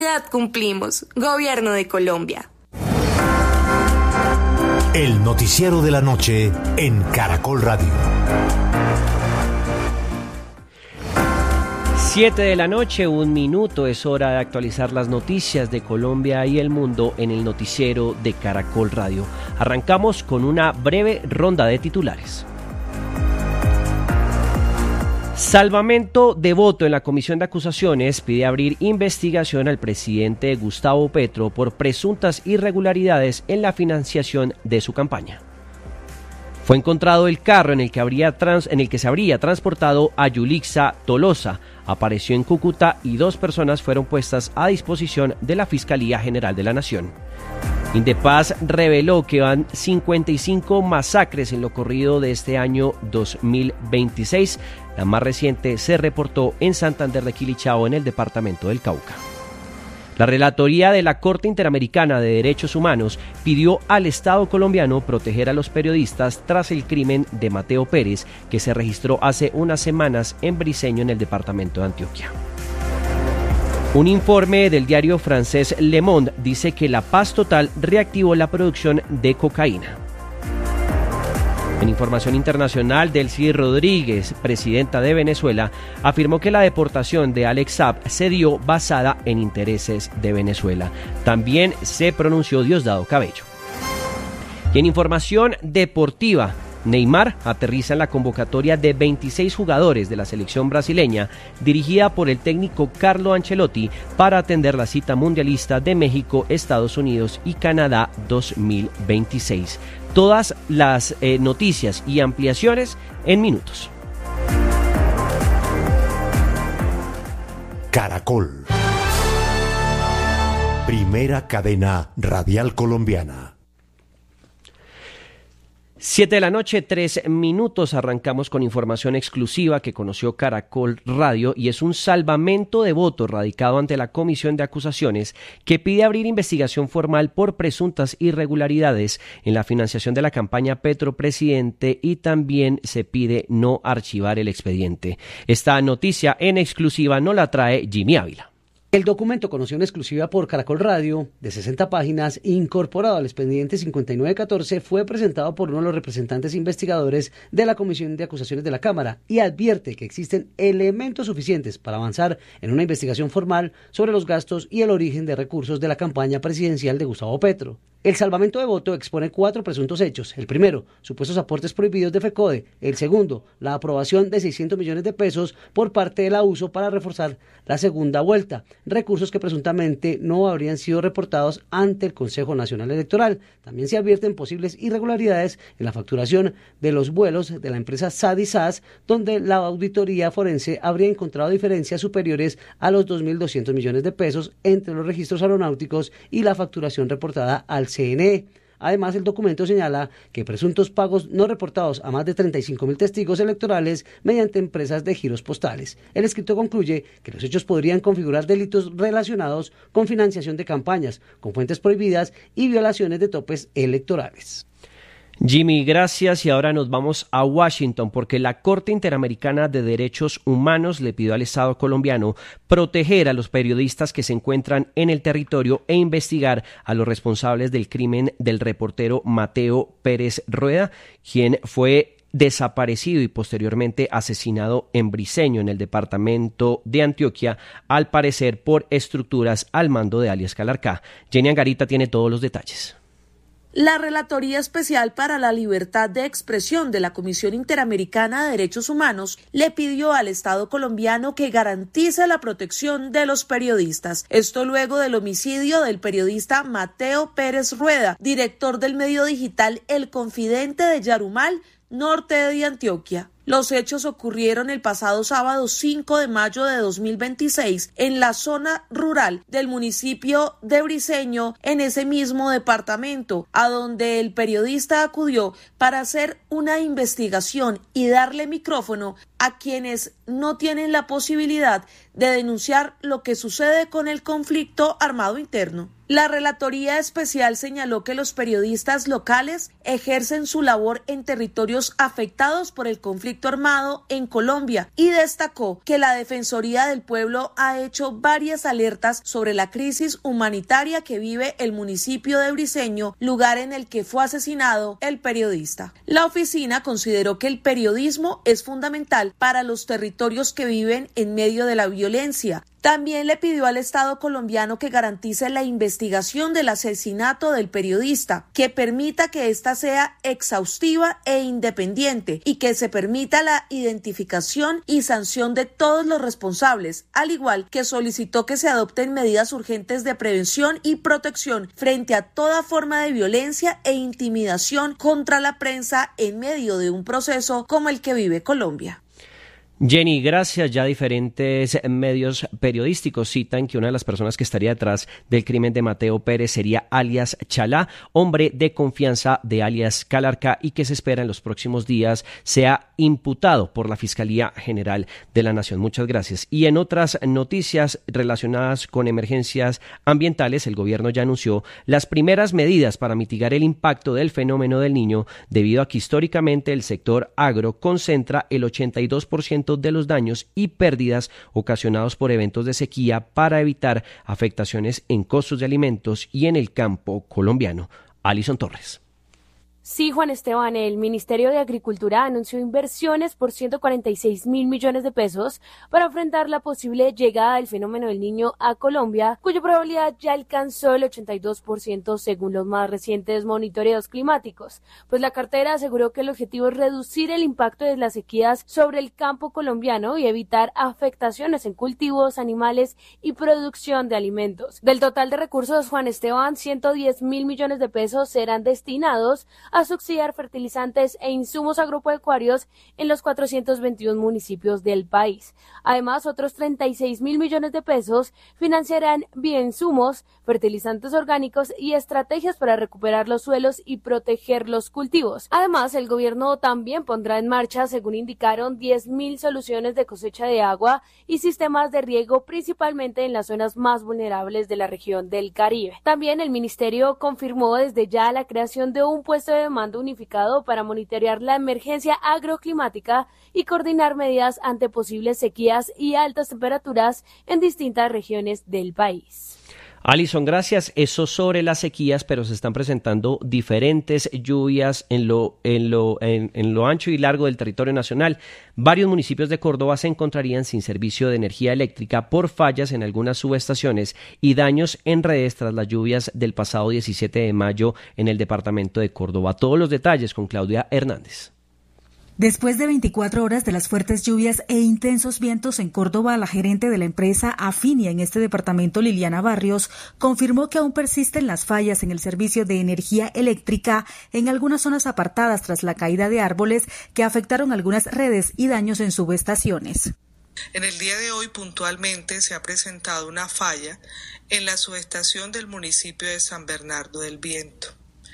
Cumplimos. Gobierno de Colombia. El noticiero de la noche en Caracol Radio. 7 de la noche, 1 minuto, es hora de actualizar las noticias de Colombia y el mundo en el noticiero de Caracol Radio. Arrancamos con una breve ronda de titulares. Salvamento de voto en la Comisión de Acusaciones pide abrir investigación al presidente Gustavo Petro por presuntas irregularidades en la financiación de su campaña. Fue encontrado el carro en el que se habría transportado a Yulixa Tolosa. Apareció en Cúcuta y 2 personas fueron puestas a disposición de la Fiscalía General de la Nación. Indepaz reveló que van 55 masacres en lo corrido de este año 2026. La más reciente se reportó en Santander de Quilichao, en el departamento del Cauca. La Relatoría de la Corte Interamericana de Derechos Humanos pidió al Estado colombiano proteger a los periodistas tras el crimen de Mateo Pérez, que se registró hace unas semanas en Briceño, en el departamento de Antioquia. Un informe del diario francés Le Monde dice que La Paz Total reactivó la producción de cocaína. En información internacional, Delcy Rodríguez, presidenta de Venezuela, afirmó que la deportación de Alex Saab se dio basada en intereses de Venezuela. También se pronunció Diosdado Cabello. Y en información deportiva, Neymar aterriza en la convocatoria de 26 jugadores de la selección brasileña, dirigida por el técnico Carlo Ancelotti, para atender la cita mundialista de México, Estados Unidos y Canadá 2026. Todas las noticias y ampliaciones en minutos. Caracol. Primera cadena radial colombiana. 7 de la noche, 3 minutos. Arrancamos con información exclusiva que conoció Caracol Radio, y es un salvamento de voto radicado ante la Comisión de Acusaciones que pide abrir investigación formal por presuntas irregularidades en la financiación de la campaña Petro Presidente, y también se pide no archivar el expediente. Esta noticia en exclusiva nos la trae Jimmy Ávila. El documento, conocido en exclusiva por Caracol Radio, de 60 páginas, incorporado al expediente 5914, fue presentado por uno de los representantes investigadores de la Comisión de Acusaciones de la Cámara, y advierte que existen elementos suficientes para avanzar en una investigación formal sobre los gastos y el origen de recursos de la campaña presidencial de Gustavo Petro. El salvamento de voto expone 4 presuntos hechos. El primero, supuestos aportes prohibidos de FECODE. El segundo, la aprobación de 600 millones de pesos por parte de la USO para reforzar la segunda vuelta, recursos que presuntamente no habrían sido reportados ante el Consejo Nacional Electoral. También se advierten posibles irregularidades en la facturación de los vuelos de la empresa SAD y SAS, donde la auditoría forense habría encontrado diferencias superiores a los 2.200 millones de pesos entre los registros aeronáuticos y la facturación reportada al CNE. Además, el documento señala que presuntos pagos no reportados a más de 35.000 testigos electorales mediante empresas de giros postales. El escrito concluye que los hechos podrían configurar delitos relacionados con financiación de campañas, con fuentes prohibidas y violaciones de topes electorales. Jimmy, gracias. Y ahora nos vamos a Washington, porque la Corte Interamericana de Derechos Humanos le pidió al Estado colombiano proteger a los periodistas que se encuentran en el territorio e investigar a los responsables del crimen del reportero Mateo Pérez Rueda, quien fue desaparecido y posteriormente asesinado en Briceño, en el departamento de Antioquia, al parecer por estructuras al mando de alias Calarcá. Jenny Angarita tiene todos los detalles. La Relatoría Especial para la Libertad de Expresión de la Comisión Interamericana de Derechos Humanos le pidió al Estado colombiano que garantice la protección de los periodistas. Esto luego del homicidio del periodista Mateo Pérez Rueda, director del medio digital El Confidente de Yarumal, norte de Antioquia. Los hechos ocurrieron el pasado sábado 5 de mayo de 2026 en la zona rural del municipio de Briceño, en ese mismo departamento, a donde el periodista acudió para hacer una investigación y darle micrófono a quienes no tienen la posibilidad de denunciar lo que sucede con el conflicto armado interno. La Relatoría Especial señaló que los periodistas locales ejercen su labor en territorios afectados por el conflicto armado en Colombia y destacó que la Defensoría del Pueblo ha hecho varias alertas sobre la crisis humanitaria que vive el municipio de Briceño, lugar en el que fue asesinado el periodista. La oficina consideró que el periodismo es fundamental para los territorios que viven en medio de la violencia. También le pidió al Estado colombiano que garantice la investigación del asesinato del periodista, que permita que ésta sea exhaustiva e independiente y que se permita la identificación y sanción de todos los responsables, al igual que solicitó que se adopten medidas urgentes de prevención y protección frente a toda forma de violencia e intimidación contra la prensa en medio de un proceso como el que vive Colombia. Jenny, gracias. Ya diferentes medios periodísticos citan que una de las personas que estaría detrás del crimen de Mateo Pérez sería alias Chalá, hombre de confianza de alias Calarca, y que se espera en los próximos días sea imputado por la Fiscalía General de la Nación. Muchas gracias. Y en otras noticias relacionadas con emergencias ambientales, el gobierno ya anunció las primeras medidas para mitigar el impacto del fenómeno del Niño, debido a que históricamente el sector agro concentra el 82% de los daños y pérdidas ocasionados por eventos de sequía, para evitar afectaciones en costos de alimentos y en el campo colombiano. Alison Torres. Sí, Juan Esteban, el Ministerio de Agricultura anunció inversiones por 146.000 millones de pesos para enfrentar la posible llegada del fenómeno del Niño a Colombia, cuya probabilidad ya alcanzó el 82% según los más recientes monitoreos climáticos. Pues la cartera aseguró que el objetivo es reducir el impacto de las sequías sobre el campo colombiano y evitar afectaciones en cultivos, animales y producción de alimentos. Del total de recursos, Juan Esteban, 110.000 millones de pesos serán destinados a subsidiar fertilizantes e insumos agropecuarios en los 421 municipios del país. Además, otros 36.000 millones de pesos financiarán bioinsumos, fertilizantes orgánicos y estrategias para recuperar los suelos y proteger los cultivos. Además, el gobierno también pondrá en marcha, según indicaron, 10.000 soluciones de cosecha de agua y sistemas de riego, principalmente en las zonas más vulnerables de la región del Caribe. También el ministerio confirmó desde ya la creación de un puesto de mando unificado para monitorear la emergencia agroclimática y coordinar medidas ante posibles sequías y altas temperaturas en distintas regiones del país. Alison, gracias. Eso sobre las sequías, pero se están presentando diferentes lluvias en lo ancho y largo del territorio nacional. Varios municipios de Córdoba se encontrarían sin servicio de energía eléctrica por fallas en algunas subestaciones y daños en redes tras las lluvias del pasado 17 de mayo en el departamento de Córdoba. Todos los detalles con Claudia Hernández. Después de 24 horas de las fuertes lluvias e intensos vientos en Córdoba, la gerente de la empresa Afinia en este departamento, Liliana Barrios, confirmó que aún persisten las fallas en el servicio de energía eléctrica en algunas zonas apartadas tras la caída de árboles que afectaron algunas redes y daños en subestaciones. En el día de hoy puntualmente se ha presentado una falla en la subestación del municipio de San Bernardo del Viento,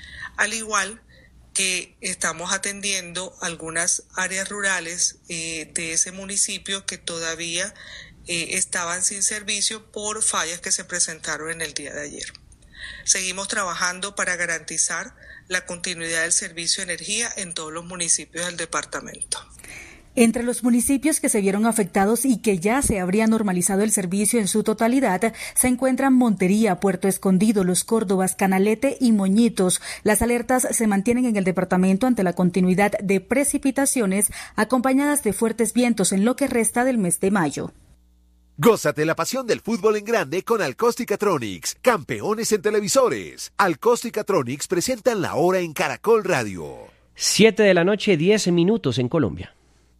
al igual que estamos atendiendo algunas áreas rurales de ese municipio que todavía estaban sin servicio por fallas que se presentaron en el día de ayer. Seguimos trabajando para garantizar la continuidad del servicio de energía en todos los municipios del departamento. Entre los municipios que se vieron afectados y que ya se habría normalizado el servicio en su totalidad, se encuentran Montería, Puerto Escondido, Los Córdobas, Canalete y Moñitos. Las alertas se mantienen en el departamento ante la continuidad de precipitaciones acompañadas de fuertes vientos en lo que resta del mes de mayo. Gózate la pasión del fútbol en grande con Alcosticatronics, campeones en televisores. Alcosticatronics presentan La Hora en Caracol Radio. 7 de la noche, 10 minutos en Colombia.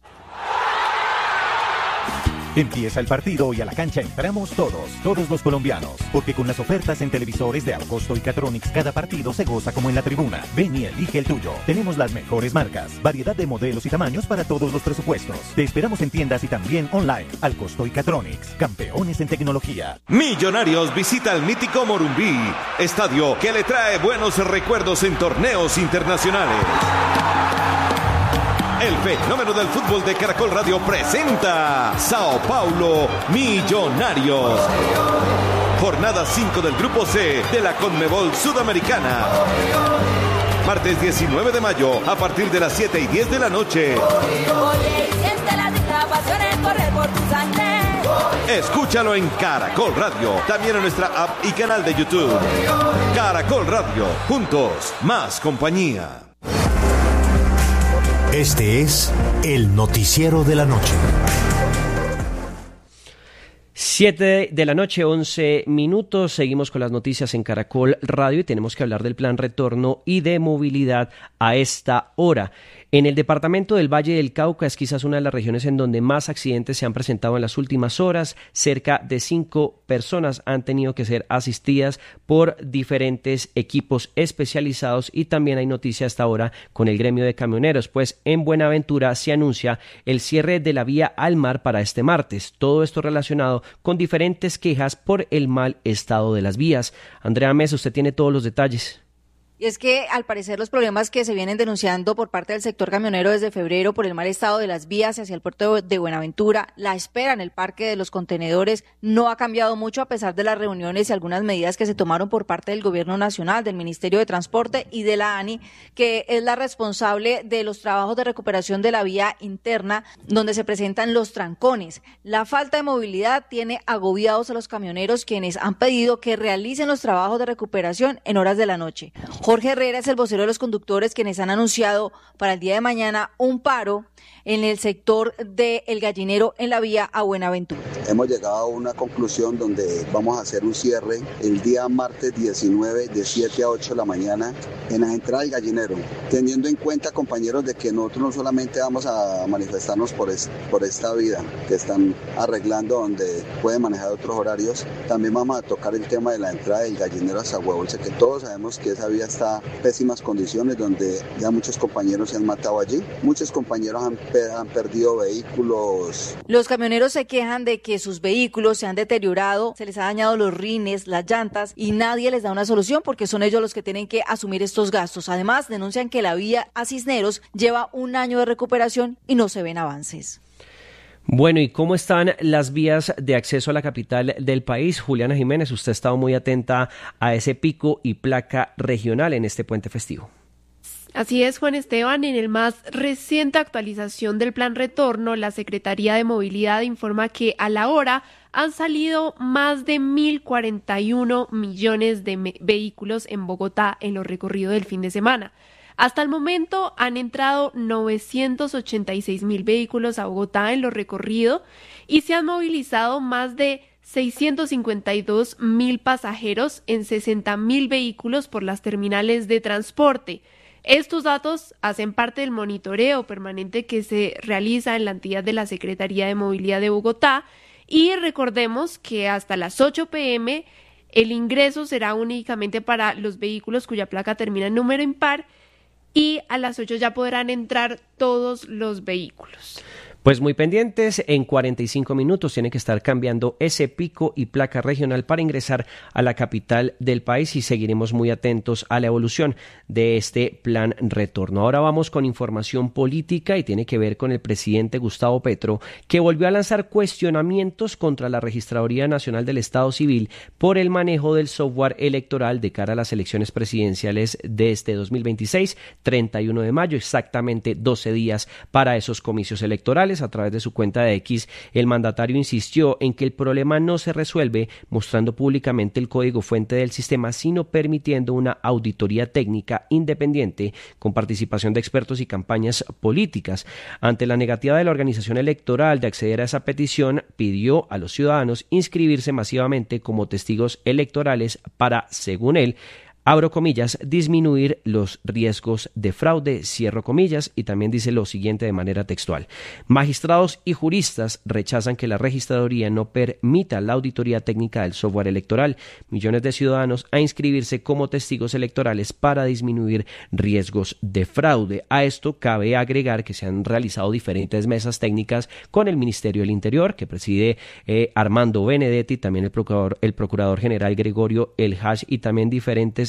Empieza el partido y a la cancha entramos todos los colombianos, porque con las ofertas en televisores de Alcosto y Catronics cada partido se goza como en la tribuna. Ven y elige el tuyo. Tenemos las mejores marcas, variedad de modelos y tamaños para todos los presupuestos. Te esperamos en tiendas y también online. Alcosto y Catronics, campeones en tecnología. Millonarios visita el mítico Morumbí, estadio que le trae buenos recuerdos en torneos internacionales. El fenómeno del fútbol de Caracol Radio presenta Sao Paulo Millonarios. Jornada 5 del Grupo C de la Conmebol Sudamericana. Martes 19 de mayo a partir de las 7:10 de la noche. Escúchalo en Caracol Radio, también en nuestra app y canal de YouTube. Caracol Radio, juntos, más compañía. Este es el noticiero de la noche. 7 de la noche, 11 minutos. Seguimos con las noticias en Caracol Radio y tenemos que hablar del plan retorno y de movilidad a esta hora. En el departamento del Valle del Cauca es quizás una de las regiones en donde más accidentes se han presentado en las últimas horas. Cerca de 5 personas han tenido que ser asistidas por diferentes equipos especializados y también hay noticia hasta ahora con el gremio de camioneros, pues en Buenaventura se anuncia el cierre de la vía al mar para este martes. Todo esto relacionado con diferentes quejas por el mal estado de las vías. Andrea Mesa, usted tiene todos los detalles. Y es que, al parecer, los problemas que se vienen denunciando por parte del sector camionero desde febrero por el mal estado de las vías hacia el puerto de Buenaventura, la espera en el parque de los contenedores no ha cambiado mucho a pesar de las reuniones y algunas medidas que se tomaron por parte del Gobierno Nacional, del Ministerio de Transporte y de la ANI, que es la responsable de los trabajos de recuperación de la vía interna, donde se presentan los trancones. La falta de movilidad tiene agobiados a los camioneros, quienes han pedido que realicen los trabajos de recuperación en horas de la noche. Jorge Herrera es el vocero de los conductores, quienes han anunciado para el día de mañana un paro en el sector de El Gallinero en la vía a Buenaventura. Hemos llegado a una conclusión donde vamos a hacer un cierre el día martes 19 de 7 a 8 de la mañana en la entrada del Gallinero, teniendo en cuenta, compañeros, de que nosotros no solamente vamos a manifestarnos por esta vía que están arreglando donde pueden manejar otros horarios, también vamos a tocar el tema de la entrada del Gallinero hasta Huevolce, que todos sabemos que esa vía está en pésimas condiciones, donde ya muchos compañeros se han matado allí, muchos compañeros han perdido vehículos. Los camioneros se quejan de que sus vehículos se han deteriorado, se les ha dañado los rines, las llantas y nadie les da una solución porque son ellos los que tienen que asumir estos gastos. Además, denuncian que la vía a Cisneros lleva un año de recuperación y no se ven avances. Bueno, ¿y cómo están las vías de acceso a la capital del país? Juliana Jiménez, usted ha estado muy atenta a ese pico y placa regional en este puente festivo. Así es, Juan Esteban. En el más reciente actualización del Plan Retorno, la Secretaría de Movilidad informa que a la hora han salido más de 1.041 millones de vehículos en Bogotá en los recorridos del fin de semana. Hasta el momento han entrado 986.000 vehículos a Bogotá en los recorridos y se han movilizado más de 652.000 pasajeros en 60.000 vehículos por las terminales de transporte. Estos datos hacen parte del monitoreo permanente que se realiza en la entidad de la Secretaría de Movilidad de Bogotá y recordemos que hasta las 8 p.m. el ingreso será únicamente para los vehículos cuya placa termina en número impar y a las 8 ya podrán entrar todos los vehículos. Pues muy pendientes, en 45 minutos tiene que estar cambiando ese pico y placa regional para ingresar a la capital del país y seguiremos muy atentos a la evolución de este plan retorno. Ahora vamos con información política y tiene que ver con el presidente Gustavo Petro, que volvió a lanzar cuestionamientos contra la Registraduría Nacional del Estado Civil por el manejo del software electoral de cara a las elecciones presidenciales de este 2026, 31 de mayo, exactamente 12 días para esos comicios electorales. A través de su cuenta de X, el mandatario insistió en que el problema no se resuelve mostrando públicamente el código fuente del sistema, sino permitiendo una auditoría técnica independiente con participación de expertos y campañas políticas. Ante la negativa de la organización electoral de acceder a esa petición, pidió a los ciudadanos inscribirse masivamente como testigos electorales para, según él, abro comillas, disminuir los riesgos de fraude, cierro comillas, y también dice lo siguiente de manera textual. Magistrados y juristas rechazan que la registraduría no permita la auditoría técnica del software electoral. Millones de ciudadanos a inscribirse como testigos electorales para disminuir riesgos de fraude. A esto cabe agregar que se han realizado diferentes mesas técnicas con el Ministerio del Interior, que preside Armando Benedetti, también el procurador general Gregorio El Hash y también diferentes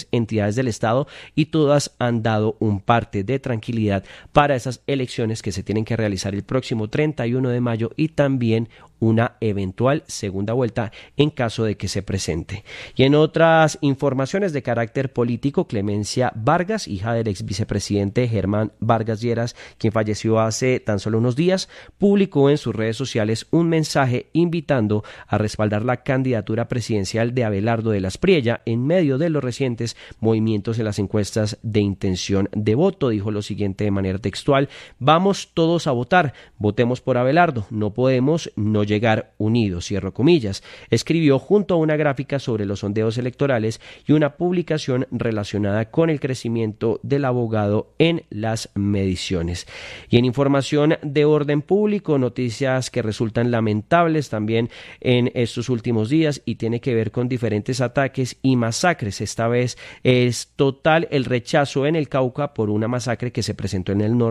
entidades del Estado y todas han dado un parte de tranquilidad para esas elecciones que se tienen que realizar el próximo 31 de mayo y también una eventual segunda vuelta en caso de que se presente. Y en otras informaciones de carácter político, Clemencia Vargas, hija del ex vicepresidente Germán Vargas Lleras, quien falleció hace tan solo unos días, publicó en sus redes sociales un mensaje invitando a respaldar la candidatura presidencial de Abelardo de la Espriella en medio de los recientes movimientos en las encuestas de intención de voto. Dijo lo siguiente de manera textual: vamos todos a votar, votemos por Abelardo, no podemos no llegar unidos, cierro comillas. Escribió junto a una gráfica sobre los sondeos electorales y una publicación relacionada con el crecimiento del abogado en las mediciones. Y en información de orden público, noticias que resultan lamentables también en estos últimos días y tiene que ver con diferentes ataques y masacres. Esta vez es total el rechazo en el Cauca por una masacre que se presentó en el norte